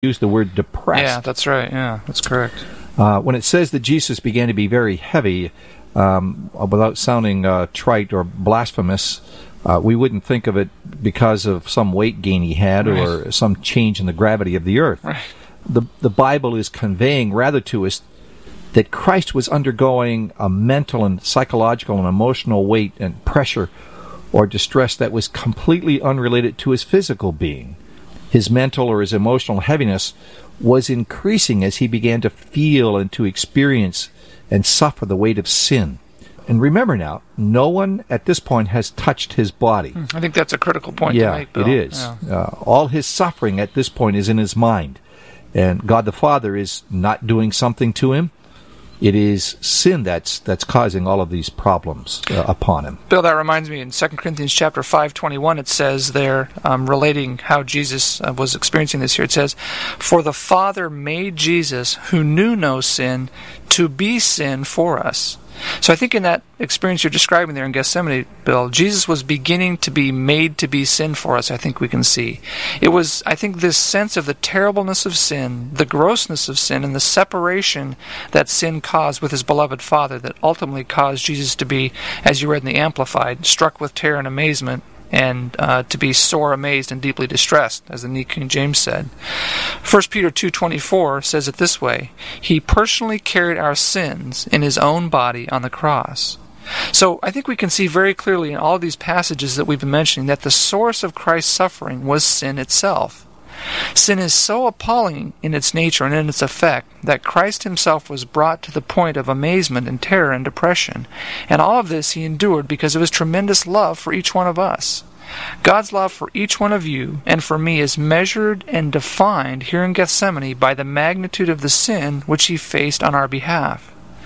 use the word depressed. Yeah, that's right. Yeah, that's correct. When it says that Jesus began to be very heavy, without sounding trite or blasphemous, we wouldn't think of it because of some weight gain he had or some change in the gravity of the earth. Right. The Bible is conveying rather to us that Christ was undergoing a mental and psychological and emotional weight and pressure or distress that was completely unrelated to his physical being. His mental or his emotional heaviness was increasing as he began to feel and to experience and suffer the weight of sin. And remember now, no one at this point has touched his body. I think that's a critical point to make, Bill. It is. Yeah. All his suffering at this point is in his mind. And God the Father is not doing something to him. It is sin that's causing all of these problems upon him. Bill, that reminds me, in 2 Corinthians chapter 5:21, it says there, relating how Jesus was experiencing this here, it says, "For the Father made Jesus, who knew no sin, to be sin for us." So I think in that experience you're describing there in Gethsemane, Bill, Jesus was beginning to be made to be sin for us, I think we can see. It was, I think, this sense of the terribleness of sin, the grossness of sin, and the separation that sin caused with his beloved Father that ultimately caused Jesus to be, as you read in the Amplified, struck with terror and amazement, and to be sore amazed and deeply distressed, as the New King James said. 1 Peter 2:24 says it this way, "He personally carried our sins in his own body on the cross." So I think we can see very clearly in all of these passages that we've been mentioning that the source of Christ's suffering was sin itself. Sin is so appalling in its nature and in its effect that Christ himself was brought to the point of amazement and terror and depression. And all of this he endured because of his tremendous love for each one of us. God's love for each one of you and for me is measured and defined here in Gethsemane by the magnitude of the sin which he faced on our behalf.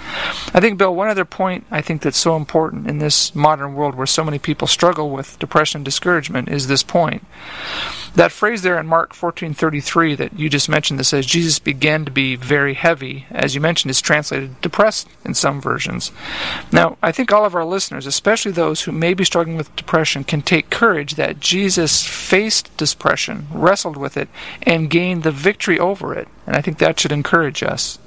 I think, Bill, one other point I think that's so important in this modern world where so many people struggle with depression and discouragement is this point. That phrase there in Mark 14:33 that you just mentioned that says Jesus began to be very heavy, as you mentioned, is translated depressed in some versions. Now, I think all of our listeners, especially those who may be struggling with depression, can take courage that Jesus faced depression, wrestled with it, and gained the victory over it. And I think that should encourage us.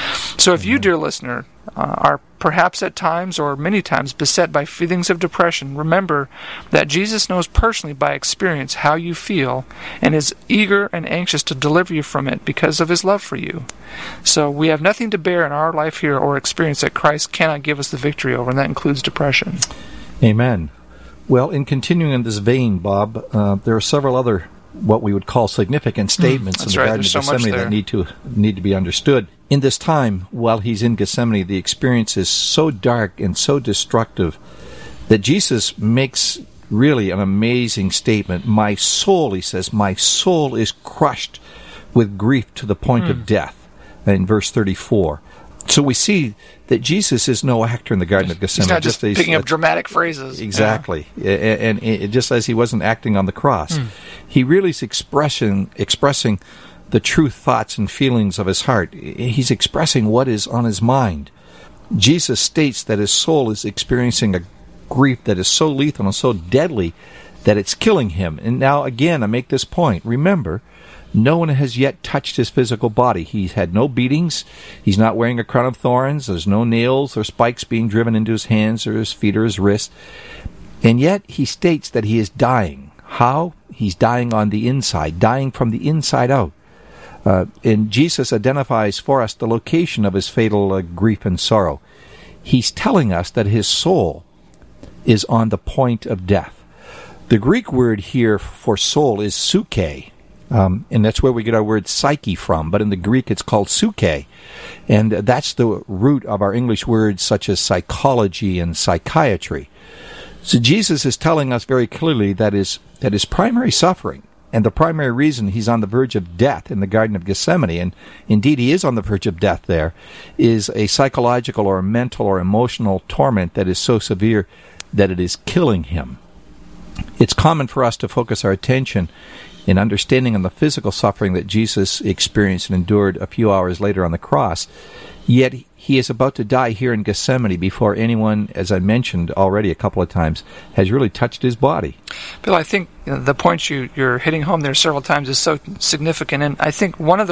So if you, dear listener, are perhaps at times or many times beset by feelings of depression, remember that Jesus knows personally by experience how you feel and is eager and anxious to deliver you from it because of his love for you. So we have nothing to bear in our life here or experience that Christ cannot give us the victory over, and that includes depression. Amen. Well, in continuing in this vein, Bob, there are several other what we would call significant statements in the Garden of Gethsemane that need to be understood. In this time, while he's in Gethsemane, the experience is so dark and so destructive that Jesus makes really an amazing statement. My soul, he says, my soul is crushed with grief to the point of death, in verse 34. So we see that Jesus is no actor in the Garden of Gethsemane. He's not just picking up dramatic phrases. Exactly. Yeah. And just as he wasn't acting on the cross. He really is expressing the true thoughts and feelings of his heart. He's expressing what is on his mind. Jesus states that his soul is experiencing a grief that is so lethal and so deadly that it's killing him. And now, again, I make this point. Remember, no one has yet touched his physical body. He's had no beatings. He's not wearing a crown of thorns. There's no nails or spikes being driven into his hands or his feet or his wrists. And yet he states that he is dying. How? He's dying on the inside, dying from the inside out. And Jesus identifies for us the location of his fatal grief and sorrow. He's telling us that his soul is on the point of death. The Greek word here for soul is psyche. And that's where we get our word psyche from, but in the Greek it's called psyche. And that's the root of our English words such as psychology and psychiatry. So Jesus is telling us very clearly that his primary suffering, and the primary reason he's on the verge of death in the Garden of Gethsemane, and indeed he is on the verge of death there, is a psychological or mental or emotional torment that is so severe that it is killing him. It's common for us to focus our attention in understanding on the physical suffering that Jesus experienced and endured a few hours later on the cross. Yet he is about to die here in Gethsemane before anyone, as I mentioned already a couple of times, has really touched his body. Bill, I think the point you're hitting home there several times is so significant, and I think one of the